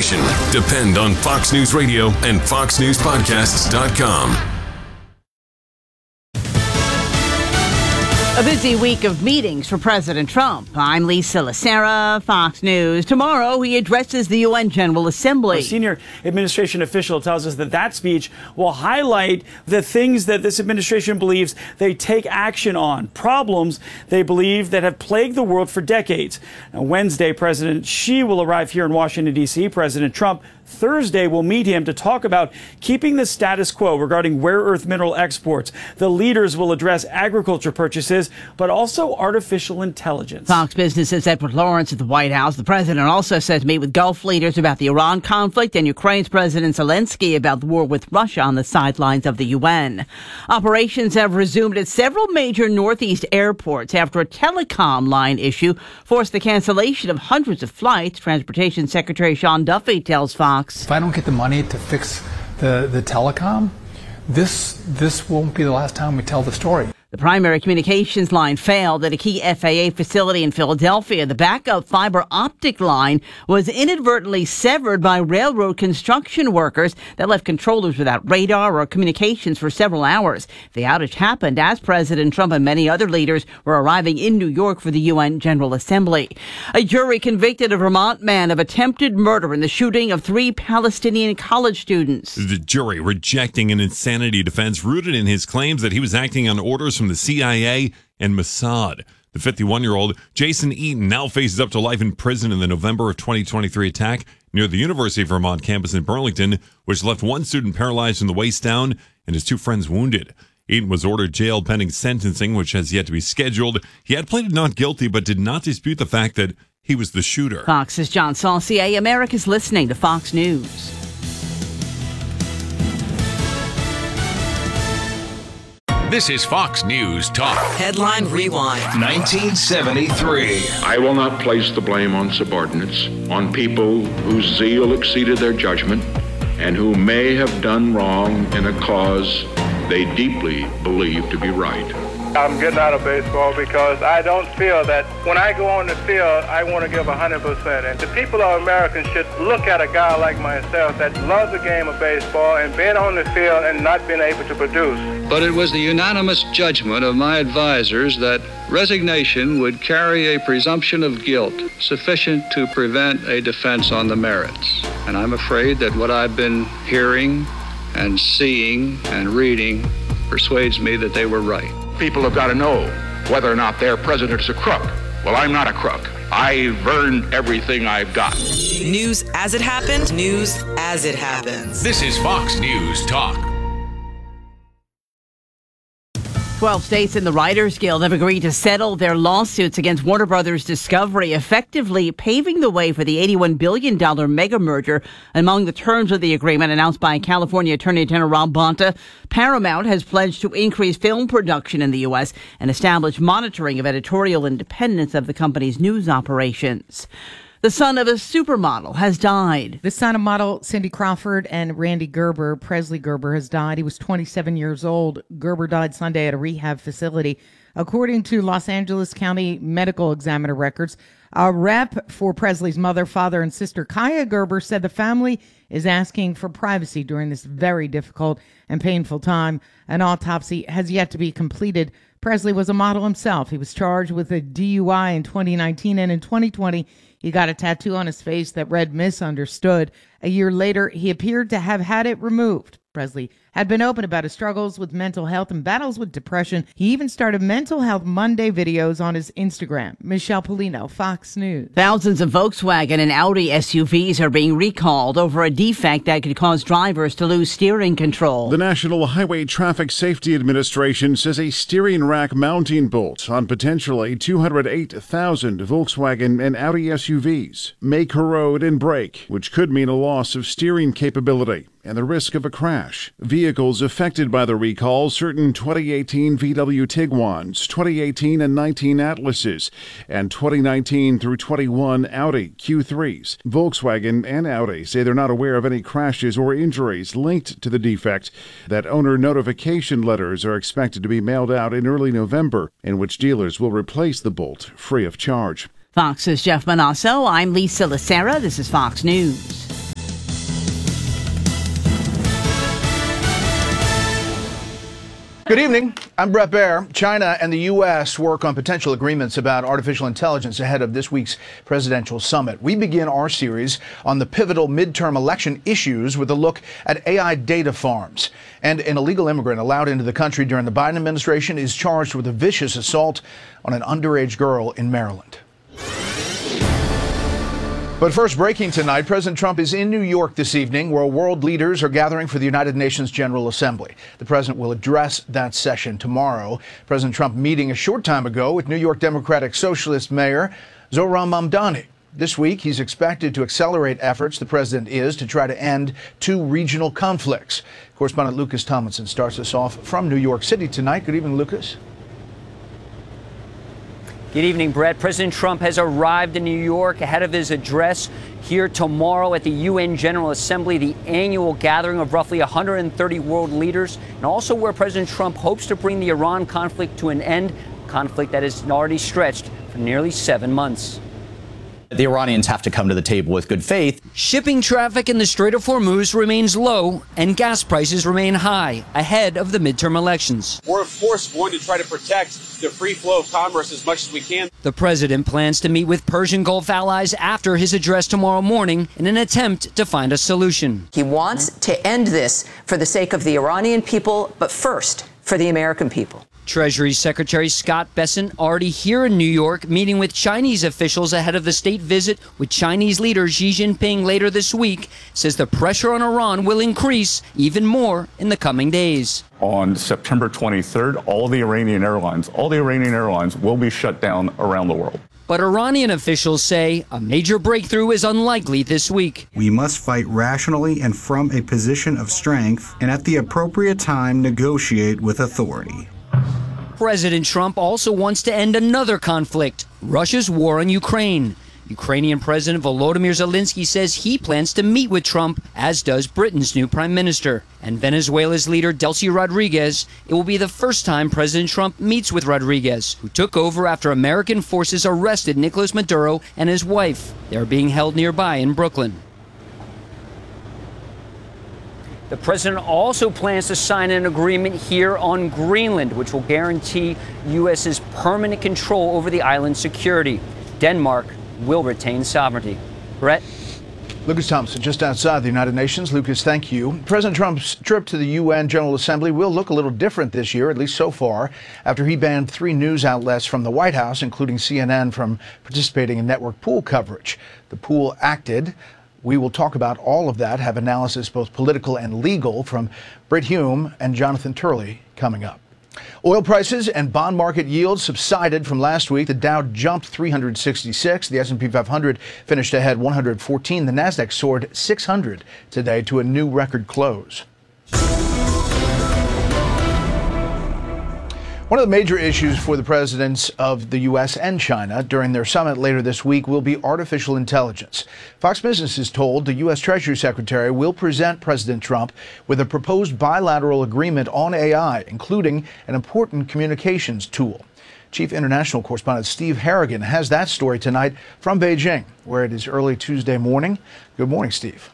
station. Depend on Fox News Radio and FoxNewsPodcasts.com. A busy week of meetings for President Trump. I'm Lisa Lacera, Fox News. Tomorrow, he addresses the UN General Assembly. A senior administration official tells us that speech will highlight the things that this administration believes they take action on, problems they believe that have plagued the world for decades. Now, Wednesday, President Xi will arrive here in Washington, D.C. President Trump Thursday will meet him to talk about keeping the status quo regarding rare earth mineral exports. The leaders will address agriculture purchases, but also artificial intelligence. Fox Business's Edward Lawrence at the White House. The president also said to meet with Gulf leaders about the Iran conflict and Ukraine's President Zelensky about the war with Russia on the sidelines of the UN. Operations have resumed at several major Northeast airports after a telecom line issue forced the cancellation of hundreds of flights. Transportation Secretary Sean Duffy tells Fox. If I don't get the money to fix the telecom, this won't be the last time we tell the story. The primary communications line failed at a key FAA facility in Philadelphia. The backup fiber optic line was inadvertently severed by railroad construction workers that left controllers without radar or communications for several hours. The outage happened as President Trump and many other leaders were arriving in New York for the UN General Assembly. A jury convicted a Vermont man of attempted murder in the shooting of 3 Palestinian college students. The jury rejecting an insanity defense rooted in his claims that he was acting on orders from the CIA and Mossad. The 51-year-old Jason Eaton now faces up to life in prison in the November of 2023 attack near the University of Vermont campus in Burlington, which left one student paralyzed from the waist down and his 2 friends wounded. Eaton was ordered jailed pending sentencing, which has yet to be scheduled. He had pleaded not guilty, but did not dispute the fact that he was the shooter. Fox's John Saucier. America's listening to Fox News. This is Fox News Talk. Headline Rewind. 1973. I will not place the blame on subordinates, on people whose zeal exceeded their judgment, and who may have done wrong in a cause they deeply believe to be right. I'm getting out of baseball because I don't feel that when I go on the field, I want to give 100%. And the people of America should look at a guy like myself that loves the game of baseball and been on the field and not been able to produce. But it was the unanimous judgment of my advisors that resignation would carry a presumption of guilt sufficient to prevent a defense on the merits. And I'm afraid that what I've been hearing and seeing and reading persuades me that they were right. People have got to know whether or not their president's a crook. Well, I'm not a crook. I've earned everything I've got. News as it happened, news as it happens. This is Fox News Talk. 12 states and the Writers Guild have agreed to settle their lawsuits against Warner Brothers Discovery, effectively paving the way for the $81 billion mega merger. Among the terms of the agreement announced by California Attorney General Rob Bonta, Paramount has pledged to increase film production in the U.S. and establish monitoring of editorial independence of the company's news operations. The son of a supermodel has died. The son of model Cindy Crawford and Randy Gerber, Presley Gerber, has died. He was 27 years old. Gerber died Sunday at a rehab facility. According to Los Angeles County Medical Examiner records, a rep for Presley's mother, father, and sister, Kaya Gerber, said the family is asking for privacy during this very difficult and painful time. An autopsy has yet to be completed. Presley was a model himself. He was charged with a DUI in 2019, and in 2020, he got a tattoo on his face that read "Misunderstood." A year later, he appeared to have had it removed. Presley had been open about his struggles with mental health and battles with depression. He even started Mental Health Monday videos on his Instagram. Michelle Polino, Fox News. Thousands of Volkswagen and Audi SUVs are being recalled over a defect that could cause drivers to lose steering control. The National Highway Traffic Safety Administration says a steering rack mounting bolt on potentially 208,000 Volkswagen and Audi SUVs may corrode and break, which could mean a loss of steering capability and the risk of a crash. Vehicles affected by the recall, certain 2018 VW Tiguans, 2018 and 19 Atlases, and 2019 through 21 Audi Q3s. Volkswagen and Audi say they're not aware of any crashes or injuries linked to the defect. That owner notification letters are expected to be mailed out in early November, in which dealers will replace the bolt free of charge. Fox's Jeff Manasso. I'm Lisa Lacera. This is Fox News. Good evening. I'm Brett Baer. China and the U.S. work on potential agreements about artificial intelligence ahead of this week's presidential summit. We begin our series on the pivotal midterm election issues with a look at AI data farms. And an illegal immigrant allowed into the country during the Biden administration is charged with a vicious assault on an underage girl in Maryland. But first, breaking tonight, President Trump is in New York this evening, where world leaders are gathering for the United Nations General Assembly. The president will address that session tomorrow. President Trump meeting a short time ago with New York Democratic Socialist Mayor Zohran Mamdani. This week, he's expected to accelerate efforts, the president is, to try to end two regional conflicts. Correspondent Lucas Tomlinson starts us off from New York City tonight. Good evening, Lucas. Good evening, Brett. President Trump has arrived in New York ahead of his address here tomorrow at the UN General Assembly, the annual gathering of roughly 130 world leaders, and also where President Trump hopes to bring the Iran conflict to an end, a conflict that has already stretched for nearly 7 months. The Iranians have to come to the table with good faith. Shipping traffic in the Strait of Hormuz remains low, and gas prices remain high ahead of the midterm elections. We're, of course, going to try to protect the free flow of commerce as much as we can. The president plans to meet with Persian Gulf allies after his address tomorrow morning in an attempt to find a solution. He wants to end this for the sake of the Iranian people, but first for the American people. Treasury Secretary Scott Bessent already here in New York meeting with Chinese officials ahead of the state visit with Chinese leader Xi Jinping later this week, says the pressure on Iran will increase even more in the coming days. On September 23rd, all the Iranian airlines will be shut down around the world. But Iranian officials say a major breakthrough is unlikely this week. We must fight rationally and from a position of strength, and at the appropriate time negotiate with authority. President Trump also wants to end another conflict, Russia's war on Ukraine. Ukrainian President Volodymyr Zelensky says he plans to meet with Trump, as does Britain's new prime minister. And Venezuela's leader Delcy Rodriguez, it will be the first time President Trump meets with Rodriguez, who took over after American forces arrested Nicolas Maduro and his wife. They are being held nearby in Brooklyn. The president also plans to sign an agreement here on Greenland, which will guarantee U.S.'s permanent control over the island's security. Denmark will retain sovereignty. Brett? Lucas Thompson, just outside the United Nations. Lucas, thank you. President Trump's trip to the UN General Assembly will look a little different this year, at least so far, after he banned 3 news outlets from the White House, including CNN, from participating in network pool coverage. The pool acted. We will talk about all of that, have analysis both political and legal from Britt Hume and Jonathan Turley coming up. Oil prices and bond market yields subsided from last week. The Dow jumped 366. The S&P 500 finished ahead 114. The Nasdaq soared 600 today to a new record close. One of the major issues for the presidents of the U.S. and China during their summit later this week will be artificial intelligence. Fox Business is told the U.S. Treasury Secretary will present President Trump with a proposed bilateral agreement on AI, including an important communications tool. Chief International Correspondent Steve Harrigan has that story tonight from Beijing, where it is early Tuesday morning. Good morning, Steve.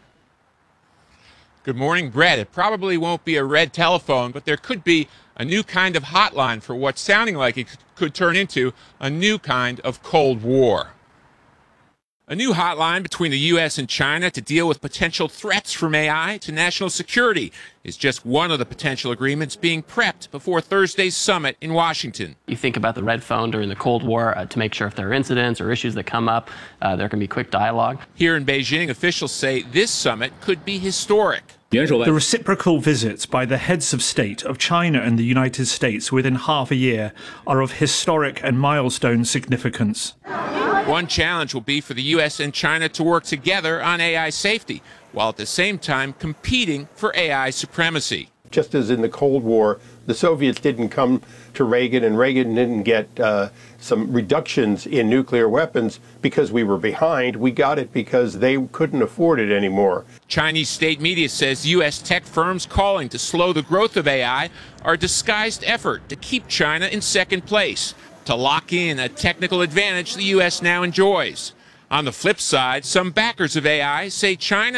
Good morning, Brett. It probably won't be a red telephone, but there could be a new kind of hotline for what's sounding like it could turn into a new kind of Cold War. A new hotline between the U.S. and China to deal with potential threats from AI to national security is just one of the potential agreements being prepped before Thursday's summit in Washington. You think about the red phone during the Cold War to make sure if there are incidents or issues that come up, there can be quick dialogue. Here in Beijing, officials say this summit could be historic. The reciprocal visits by the heads of state of China and the United States within half a year are of historic and milestone significance. One challenge will be for the U.S. and China to work together on AI safety, while at the same time competing for AI supremacy. Just as in the Cold War, the Soviets didn't come to Reagan, and Reagan didn't get some reductions in nuclear weapons because we were behind. We got it because they couldn't afford it anymore. Chinese state media says U.S. tech firms calling to slow the growth of AI are a disguised effort to keep China in second place, to lock in a technical advantage the U.S. now enjoys. On the flip side, some backers of AI say China